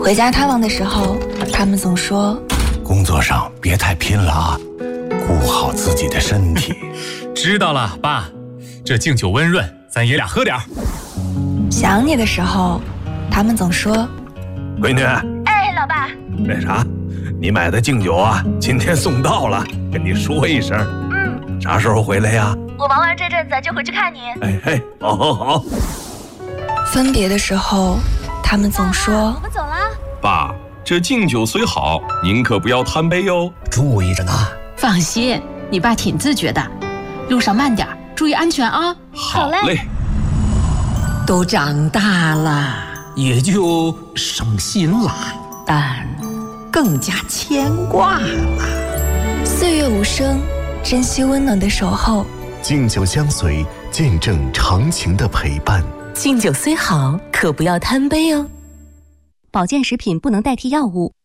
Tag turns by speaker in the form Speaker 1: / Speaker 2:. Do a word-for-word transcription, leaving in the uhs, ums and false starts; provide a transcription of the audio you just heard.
Speaker 1: 回家探望的时候，他们总说：
Speaker 2: 工作上别太拼了啊，顾好自己的身体。
Speaker 3: 知道了，爸。这敬酒温润，咱爷俩喝点儿。
Speaker 1: 想你的时候，他们总说：
Speaker 2: 闺女，
Speaker 4: 哎，老爸，
Speaker 2: 那啥，你买的敬酒啊，今天送到了，跟你说一声。
Speaker 4: 嗯，
Speaker 2: 啥时候回来呀？
Speaker 4: 我忙完这阵子就回去看你。
Speaker 2: 哎嘿，好好好。
Speaker 1: 分别的时候，他们总说：
Speaker 4: 我们走了。
Speaker 5: 爸，这敬酒虽好，您可不要贪杯哟。
Speaker 2: 注意着呢。
Speaker 6: 放心，你爸挺自觉的，路上慢点，注意安全啊。
Speaker 5: 好嘞。
Speaker 7: 都长大了，
Speaker 8: 也就省心了，
Speaker 7: 但更加牵挂了。
Speaker 1: 岁月无声，珍惜温暖的守候。
Speaker 9: 敬酒相随，见证长情的陪伴。
Speaker 10: 敬酒虽好，可不要贪杯哦。
Speaker 11: 保健食品不能代替药物，